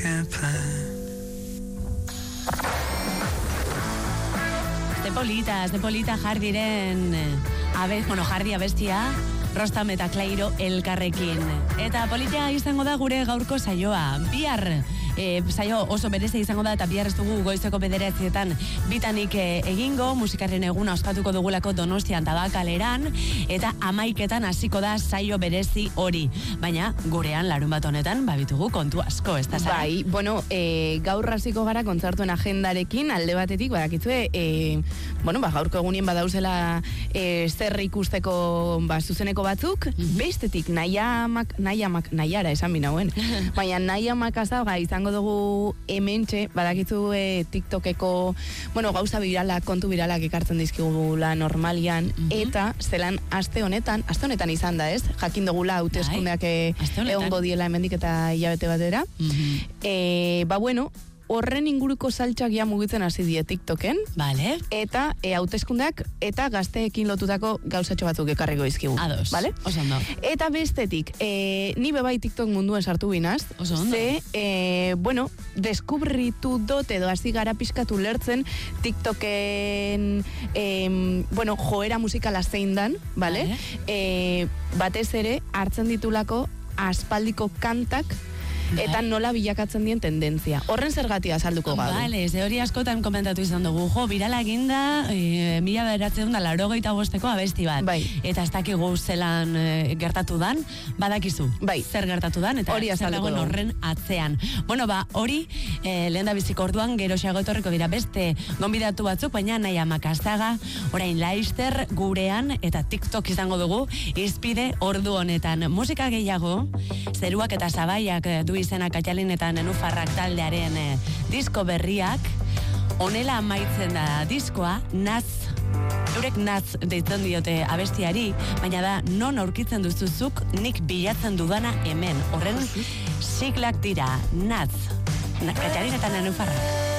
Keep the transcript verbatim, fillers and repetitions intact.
De polita, de polita jardiren abe, bueno, jardi abestia Rostam eta Clairo elkarrekin. Eta politia izango da gure gaurko saioa. Bihar E, saio oso berezia izango da eta bihar ez dugu goizeko bederatzietan bitanik e, egingo, musikarren eguna ospatuko dugulako Donostian Tabakaleran eta amaiketan hasiko da saio berezi hori. Baina gurean larun bat honetan babitugu kontu asko, ez da zara? Bai, bueno, e, gaur hasiko gara kontzertuen agendarekin, alde batetik, badakizue, e, bueno, ba, gaurko egunien badauzela e, zer ikusteko ba, zuzeneko batzuk, mm-hmm. bestetik, naia amak, naia amak, naiara esan binauen, baina naia makazaga izan dugu hementxe, badakizu e, TikTokeko, bueno, gauza birala, kontu biralak ekartzen dizkigula normalian, mm-hmm. eta zelan aste honetan, aste honetan izan da, ez? Jakin dugula hauteskundeak egongo diela hemendik eta hilabete batera. Mm-hmm. E, ba bueno, horren inguruko saltxak ja mugitzen hasi die TikToken. Vale. Eta e, hauteskundeak eta gazteekin lotutako gauzatxo batzuk ekarriko izkigu. Ados. Vale? Oso ondo. Eta bestetik, e, ni bebai TikTok munduan sartu binaz. Oso ondo. Ze, e, bueno, deskubritu dot edo hasi gara pizkatu lertzen TikToken e, bueno, joera musikala zein dan, vale? Vale. E, batez ere, hartzen ditulako aspaldiko kantak eta nola bilakatzen dien tendentzia. Horren zergatia azalduko gabe. Vale, ze hori askotan komentatu izan dugu. Jo, birala eginda, e, mila beratzen da laurogeita bosteko abesti bat. Bai. Eta ez dakigu zelan e, gertatu dan, badakizu. Bai. Zer gertatu dan, eta hori zer dagoen horren atzean. Bueno, ba, hori, e, lehen da biziko orduan, geroxeago etorriko dira beste gonbidatu batzuk, baina nahi amakastaga, orain Laister gurean, eta TikTok izango dugu, izpide ordu honetan. Musika gehiago, zeruak eta zabaiak du izena Katalin eta Nenufarrak taldearen eh, disko berriak, honela amaitzen da diskoa, naz, eurek naz deitzen diote abestiari, baina da non aurkitzen duzuzuk nik bilatzen dudana hemen. Horren siglak dira, naz, Katalin eta Nenufarrak.